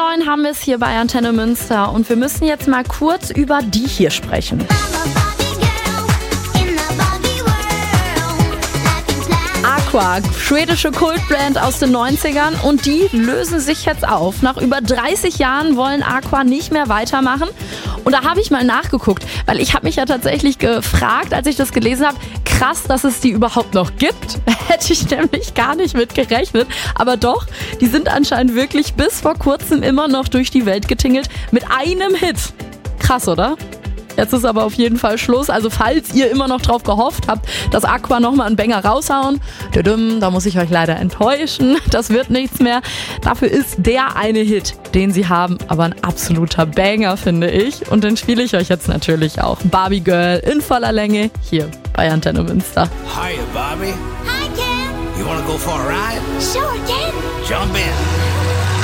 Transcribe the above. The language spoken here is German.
9 haben wir es hier bei Antenne Münster und wir müssen jetzt mal kurz über die hier sprechen. Aqua, schwedische Kultbrand aus den 90ern und die lösen sich jetzt auf. Nach über 30 Jahren wollen Aqua nicht mehr weitermachen. Und da habe ich mal nachgeguckt, weil ich habe mich ja tatsächlich gefragt, als ich das gelesen habe, krass, dass es die überhaupt noch gibt. Hätte ich nämlich gar nicht mit gerechnet. Aber doch, die sind anscheinend wirklich bis vor kurzem immer noch durch die Welt getingelt mit einem Hit. Krass, oder? Jetzt ist aber auf jeden Fall Schluss. Also falls ihr immer noch drauf gehofft habt, dass Aqua nochmal einen Banger raushauen, da muss ich euch leider enttäuschen. Das wird nichts mehr. Dafür ist der eine Hit, den sie haben, aber ein absoluter Banger, finde ich. Und den spiele ich euch jetzt natürlich auch. Barbie Girl in voller Länge hier bei Antenne Münster. Hiya, Barbie. Hi, Ken. You wanna go for a ride? Sure, Ken. Jump in.